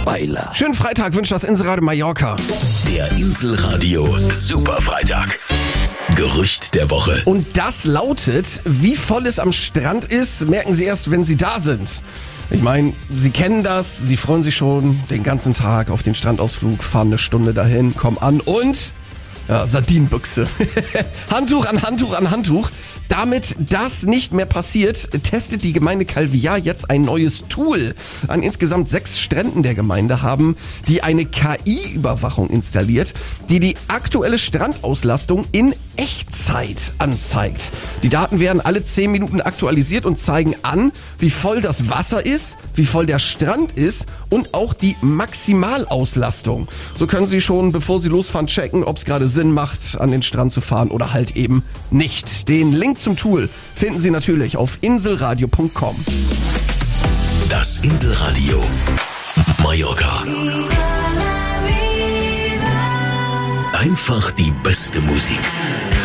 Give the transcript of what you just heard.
Weiler. Schönen Freitag wünscht das Inselradio Mallorca. Der Inselradio Superfreitag. Gerücht der Woche. Und das lautet, wie voll es am Strand ist, merken Sie erst, wenn Sie da sind. Ich meine, Sie kennen das, Sie freuen sich schon den ganzen Tag auf den Strandausflug, fahren eine Stunde dahin, kommen an und... Ja, Sardinenbüchse. Handtuch an Handtuch an Handtuch. Damit das nicht mehr passiert, testet die Gemeinde Calvillar jetzt ein neues Tool. An insgesamt 6 Stränden der Gemeinde haben die eine KI-Überwachung installiert, die die aktuelle Strandauslastung in Echtzeit anzeigt. Die Daten werden alle 10 Minuten aktualisiert und zeigen an, wie voll das Wasser ist, wie voll der Strand ist und auch die Maximalauslastung. So können Sie schon, bevor Sie losfahren, checken, ob es gerade Sinn macht, an den Strand zu fahren oder halt eben nicht. Den Link zum Tool finden Sie natürlich auf inselradio.com. Das Inselradio Mallorca. Einfach die beste Musik.